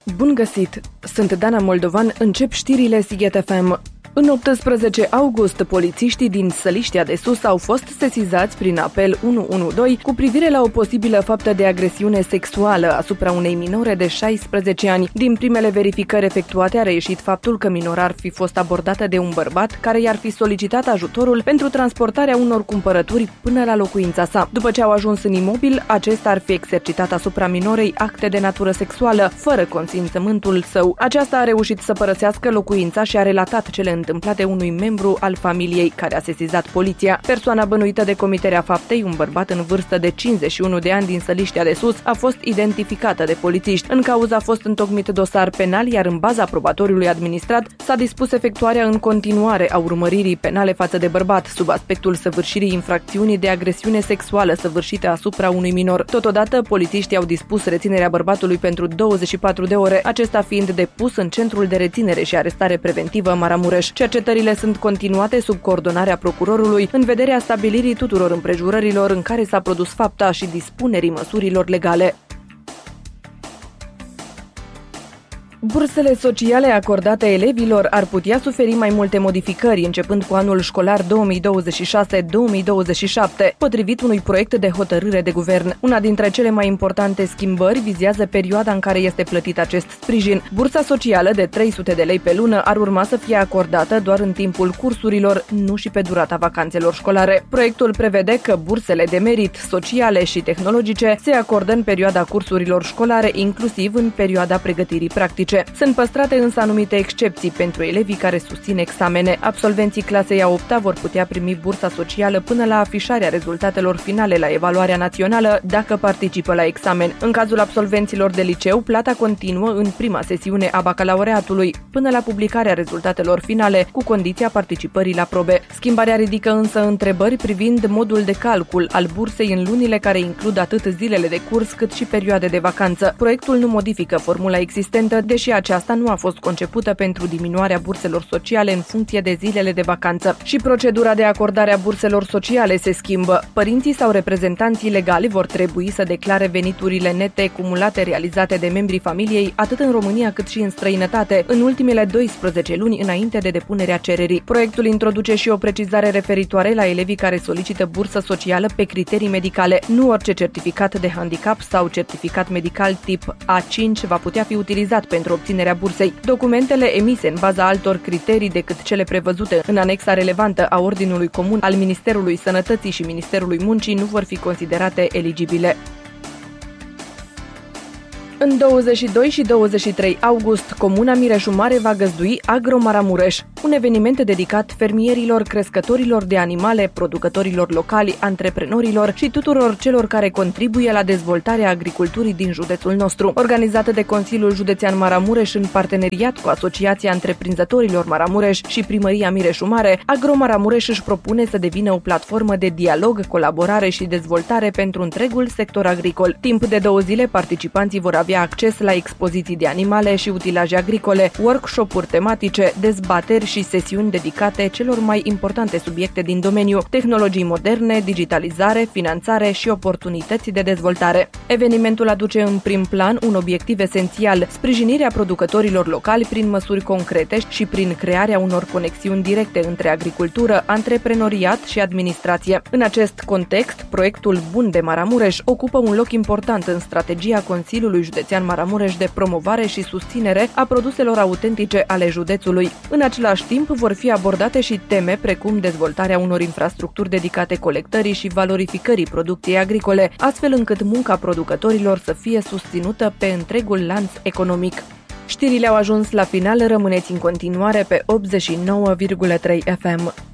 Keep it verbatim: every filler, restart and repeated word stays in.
Bun găsit! Sunt Dana Moldovan, încep știrile Sighet F M. În optsprezece august, polițiștii din Săliștea de Sus au fost sesizați prin apel unu unu doi cu privire la o posibilă faptă de agresiune sexuală asupra unei minore de șaisprezece ani. Din primele verificări efectuate a reieșit faptul că minora ar fi fost abordată de un bărbat care i-ar fi solicitat ajutorul pentru transportarea unor cumpărături până la locuința sa. După ce au ajuns în imobil, acesta ar fi exercitat asupra minorei acte de natură sexuală, fără consimțământul său. Aceasta a reușit să părăsească locuința și a relatat cele întâmplate unui membru al familiei care a sesizat poliția. Persoana bănuită de comiterea faptei, un bărbat în vârstă de cincizeci și unu de ani din Săliștea de Sus, a fost identificată de polițiști. În cauză a fost întocmit dosar penal, iar în baza probatoriului administrat s-a dispus efectuarea în continuare a urmăririi penale față de bărbat, sub aspectul săvârșirii infracțiunii de agresiune sexuală săvârșită asupra unui minor. Totodată, polițiștii au dispus reținerea bărbatului pentru douăzeci și patru de ore, acesta fiind depus în centrul de reținere și arestare preventivă Maramureș. Cercetările sunt continuate sub coordonarea procurorului în vederea stabilirii tuturor împrejurărilor în care s-a produs fapta și dispunerii măsurilor legale. Bursele sociale acordate elevilor ar putea suferi mai multe modificări începând cu anul școlar două mii douăzeci și șase două mii douăzeci și șapte, potrivit unui proiect de hotărâre de guvern. Una dintre cele mai importante schimbări vizează perioada în care este plătit acest sprijin. Bursa socială de trei sute de lei pe lună ar urma să fie acordată doar în timpul cursurilor, nu și pe durata vacanțelor școlare. Proiectul prevede că bursele de merit sociale și tehnologice se acordă în perioada cursurilor școlare, inclusiv în perioada pregătirii practice. Sunt păstrate însă anumite excepții pentru elevii care susțin examene. Absolvenții clasei a opta vor putea primi bursa socială până la afișarea rezultatelor finale la evaluarea națională dacă participă la examen. În cazul absolvenților de liceu, plata continuă în prima sesiune a bacalaureatului, până la publicarea rezultatelor finale, cu condiția participării la probe. Schimbarea ridică însă întrebări privind modul de calcul al bursei în lunile care includ atât zilele de curs cât și perioade de vacanță. Proiectul nu modifică formula existentă, deși și aceasta nu a fost concepută pentru diminuarea burselor sociale în funcție de zilele de vacanță. Și procedura de acordare a burselor sociale se schimbă. Părinții sau reprezentanții legali vor trebui să declare veniturile nete cumulate realizate de membrii familiei atât în România cât și în străinătate în ultimele douăsprezece luni înainte de depunerea cererii. Proiectul introduce și o precizare referitoare la elevii care solicită bursă socială pe criterii medicale. Nu orice certificat de handicap sau certificat medical tip A cinci va putea fi utilizat pentru obținerea bursei. Documentele emise în baza altor criterii decât cele prevăzute în anexa relevantă a Ordinului Comun al Ministerului Sănătății și Ministerului Muncii nu vor fi considerate eligibile. În douăzeci și doi și douăzeci și trei august, Comuna Mireșu Mare va găzdui Agro Maramureș, un eveniment dedicat fermierilor, crescătorilor de animale, producătorilor locali, antreprenorilor și tuturor celor care contribuie la dezvoltarea agriculturii din județul nostru. Organizată de Consiliul Județean Maramureș în parteneriat cu Asociația Întreprinzătorilor Maramureș și Primăria Mireșu Mare, Agro Maramureș își propune să devină o platformă de dialog, colaborare și dezvoltare pentru întregul sector agricol. Timp de două zile, participanții vor avea acces la expoziții de animale și utilaje agricole, workshop-uri tematice, dezbateri și sesiuni dedicate celor mai importante subiecte din domeniu, tehnologii moderne, digitalizare, finanțare și oportunități de dezvoltare. Evenimentul aduce în prim plan un obiectiv esențial, sprijinirea producătorilor locali prin măsuri concrete și prin crearea unor conexiuni directe între agricultură, antreprenoriat și administrație. În acest context, proiectul Bun de Maramureș ocupă un loc important în strategia Consiliului Județean Maramureș de promovare și susținere a produselor autentice ale județului. În același timp, vor fi abordate și teme precum dezvoltarea unor infrastructuri dedicate colectării și valorificării producției agricole, astfel încât munca producătorilor să fie susținută pe întregul lanț economic. Știrile au ajuns la final, rămâneți în continuare pe optzeci și nouă virgulă trei F M.